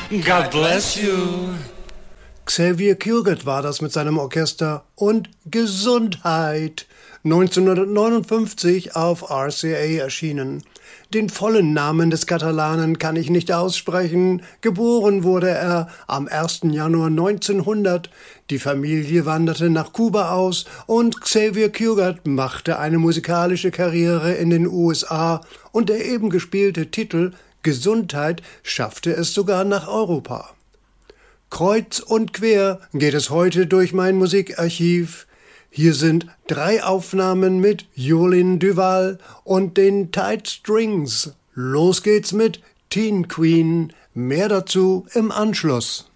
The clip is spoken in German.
God bless you. Xavier Cugat war das mit seinem Orchester und Gesundheit. 1959 auf RCA erschienen. Den vollen Namen des Katalanen kann ich nicht aussprechen. Geboren wurde er am 1. Januar 1900. Die Familie wanderte nach Kuba aus und Xavier Cugat machte eine musikalische Karriere in den USA und der eben gespielte Titel Gesundheit schaffte es sogar nach Europa. Kreuz und quer geht es heute durch mein Musikarchiv. Hier sind 3 Aufnahmen mit Jolene Duval und den Tight Strings. Los geht's mit Teen Queen. Mehr dazu im Anschluss.